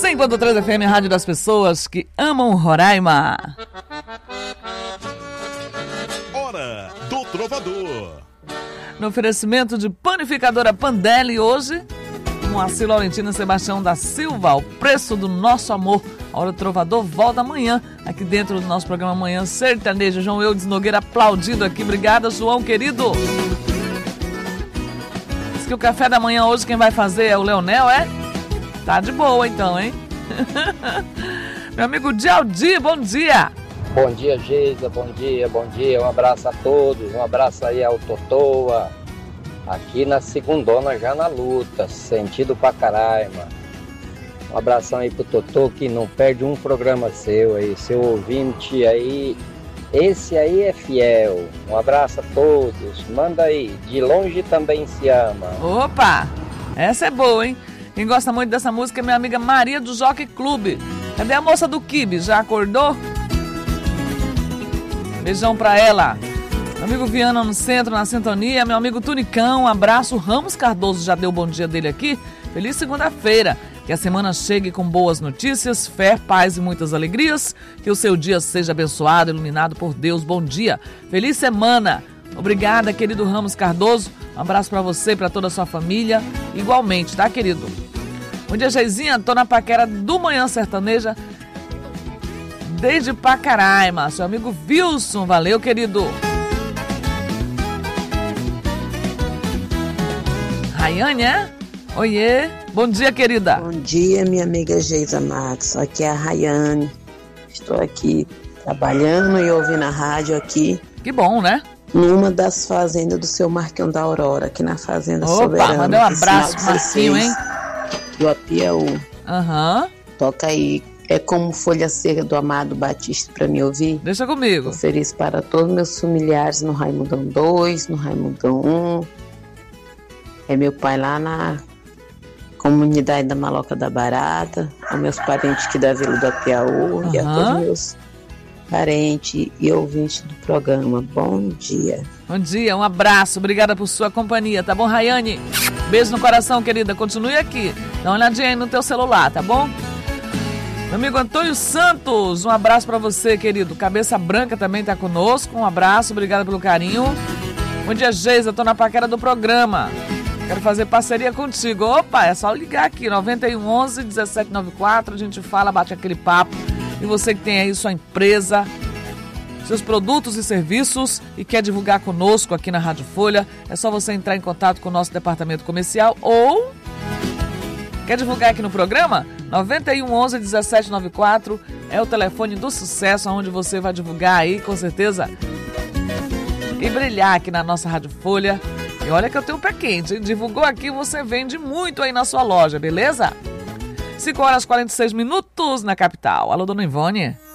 100.3 FM, Rádio das Pessoas que amam Roraima. Hora do Trovador. No oferecimento de Panificadora Pandelli, hoje, Moacir Laurentino e Sebastião da Silva, o preço do nosso amor. A Hora do Trovador volta amanhã, aqui dentro do nosso programa Manhã Sertaneja. João Eudes Nogueira aplaudido aqui. Obrigada, João, querido. Diz que o café da manhã hoje quem vai fazer é o Leonel, é? Tá de boa então, hein? Meu amigo Dialdi, bom dia. Bom dia, Geisa, bom dia. Um abraço a todos, um abraço aí ao Totoa. Aqui na segundona, já na luta, sentido Pacaraima. Um abração aí pro Totô, que não perde um programa seu aí, seu ouvinte aí. Esse aí é fiel. Um abraço a todos. Manda aí, de longe também se ama. Opa, essa é boa, hein? Quem gosta muito dessa música é minha amiga Maria do Jockey Clube. Cadê a moça do Kibe? Já acordou? Beijão pra ela. Meu amigo Viana no centro, na sintonia. Meu amigo Tunicão, um abraço. Ramos Cardoso já deu o bom dia dele aqui. Feliz segunda-feira. Que a semana chegue com boas notícias, fé, paz e muitas alegrias. Que o seu dia seja abençoado, iluminado por Deus. Bom dia. Feliz semana. Obrigada, querido Ramos Cardoso. Um abraço pra você, pra toda a sua família. Igualmente, tá, querido? Bom dia, Geizinha. Tô na paquera do Manhã Sertaneja. Desde Pacaraima. Seu amigo Wilson. Valeu, querido. Rayane, é? Oiê. Bom dia, querida. Bom dia, minha amiga Geisa Matos. Aqui é a Rayane. Estou aqui trabalhando e ouvindo a rádio aqui. Que bom, né? Numa das fazendas do seu Marquinhos da Aurora, aqui na Fazenda Soberana. Opa, mandei um abraço pro Marquinho, hein? Do Apiaú. Aham. Toca aí. É como Folha Seca do Amado Batista pra me ouvir. Deixa comigo. Ofereço para todos meus familiares no Raimundão 2, no Raimundão 1. É meu pai lá na comunidade da Maloca da Barata. A meus parentes aqui da Vila do Apiaú. E a todos meus parentes e ouvintes do programa. Bom dia. Bom dia, um abraço. Obrigada por sua companhia, tá bom, Rayane? Beijo no coração, querida. Continue aqui. Dá uma olhadinha aí no teu celular, tá bom? Meu amigo Antônio Santos, um abraço pra você, querido. Cabeça Branca também tá conosco. Um abraço, obrigada pelo carinho. Bom dia, Geisa. Tô na paquera do programa. Quero fazer parceria contigo. Opa, é só ligar aqui, 9111-1794. A gente fala, bate aquele papo. E você que tem aí sua empresa, seus produtos e serviços e quer divulgar conosco aqui na Rádio Folha, é só você entrar em contato com o nosso departamento comercial ou quer divulgar aqui no programa? 9111-1794 é o telefone do sucesso, onde você vai divulgar aí, com certeza, e brilhar aqui na nossa Rádio Folha. E olha que eu tenho um pé quente, hein? Divulgou aqui, você vende muito aí na sua loja, beleza? 5 horas e 46 minutos na capital. Alô, dona Ivone.